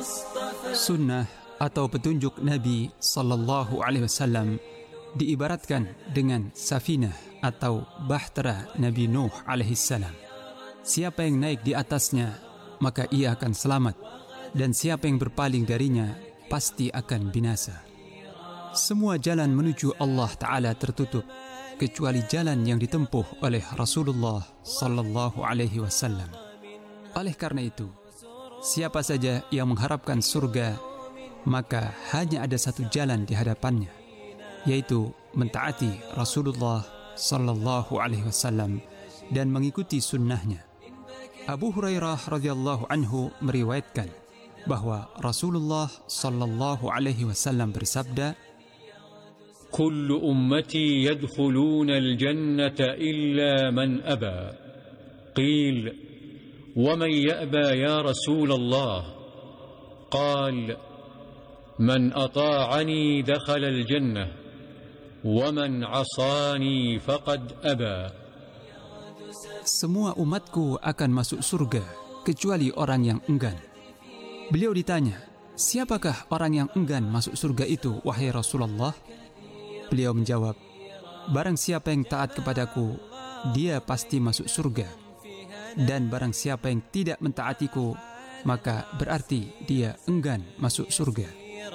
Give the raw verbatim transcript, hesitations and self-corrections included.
Sunnah atau petunjuk Nabi sallallahu alaihi wasallam diibaratkan dengan safinah atau bahtera Nabi Nuh alaihi salam. Siapa yang naik di atasnya, maka ia akan selamat, dan siapa yang berpaling darinya pasti akan binasa. Semua jalan menuju Allah Ta'ala tertutup kecuali jalan yang ditempuh oleh Rasulullah sallallahu alaihi wasallam. Oleh karena itu, siapa saja yang mengharapkan surga, maka hanya ada satu jalan di hadapannya, yaitu mentaati Rasulullah sallallahu alaihi wasallam dan mengikuti sunnahnya. Abu Hurairah radhiyallahu anhu meriwayatkan bahwa Rasulullah sallallahu alaihi wasallam bersabda, "Kullu ummati yadkhuluna al-jannata illa man aba." Qil, "Wa man ya'ba ya Rasulullah?" Qal, "Man ata'ani dakhala al-jannah, wa man 'asani faqad aba." Semua umatku akan masuk surga kecuali orang yang enggan. Beliau ditanya, siapakah orang yang enggan masuk surga itu, wahai Rasulullah? Beliau menjawab, barang siapa yang taat kepadaku, dia pasti masuk surga. Dan barang siapa yang tidak mentaatiku, maka berarti dia enggan masuk surga.